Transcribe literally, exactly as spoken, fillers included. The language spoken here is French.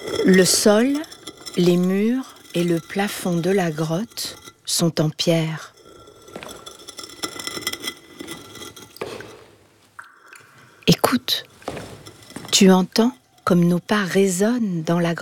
Le sol, les murs et le plafond de la grotte sont en pierre. Écoute, tu entends comme nos pas résonnent dans la grotte ?